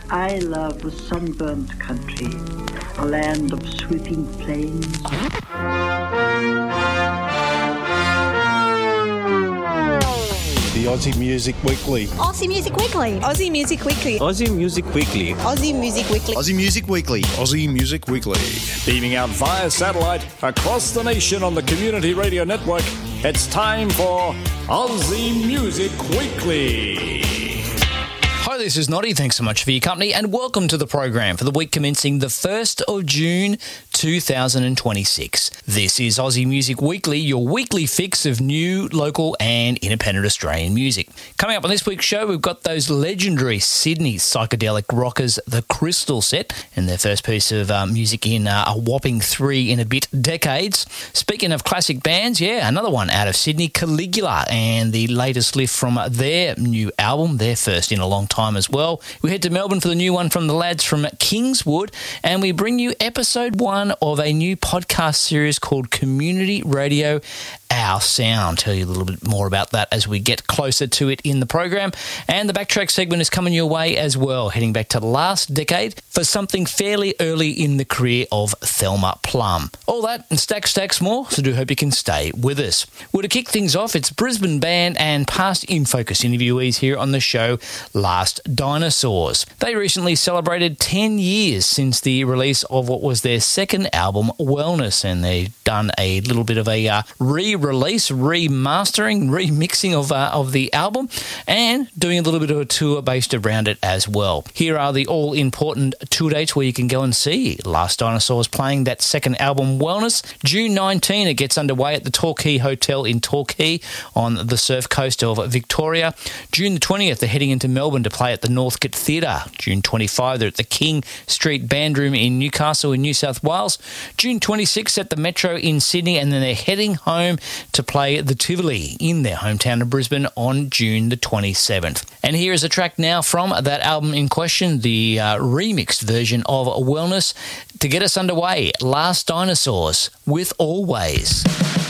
I love a sunburnt country, a land of sweeping plains. The Aussie Music Weekly. Aussie Music Weekly. Aussie Music Weekly. Aussie Music Weekly. Aussie Music Weekly. Aussie Music Weekly. Aussie Music Weekly. Beaming out via satellite across the nation on the Community Radio Network, it's time for Aussie Music Weekly. Hi, this is Noddy. Thanks so much for your company and welcome to the program for the week commencing the 1st of June 2026. This is Aussie Music Weekly, your weekly fix of new, local and independent Australian music. Coming up on this week's show, we've got those legendary Sydney psychedelic rockers, The Crystal Set, and their first piece of music in a whopping 3 and a bit decades. Speaking of classic bands, another one out of Sydney, Caligula, and the latest lift from their new album, their first in a long time as well. We head to Melbourne for the new one from the lads from Kingswood, and we bring you episode 1 of a new podcast series called Community Radio Our Sound. Tell you a little bit more about that as we get closer to it in the program. And the Backtrack segment is coming your way as well, heading back to the last decade for something fairly early in the career of Thelma Plum. All that and stacks more, so do hope you can stay with us. Well, to kick things off, it's Brisbane band and past In Focus interviewees here on the show, Last Dinosaurs. They recently celebrated 10 years since the release of what was their second album, Wellness, and they've done a little bit of a re-release, remastering, remixing of the album, and doing a little bit of a tour based around it as well. Here are the all-important tour dates where you can go and see Last Dinosaurs playing that second album, Wellness. June 19, it gets underway at the Torquay Hotel in Torquay on the surf coast of Victoria. June the 20th, they're heading into Melbourne to play at the Northcote Theatre. June 25, they're at the King Street Band Room in Newcastle in New South Wales. June 26 at the Metro in Sydney, and then they're heading home to play the Tivoli in their hometown of Brisbane on June the 27th. And here is a track now from that album in question, the remixed version of Wellness. To get us underway, Last Dinosaurs with Always.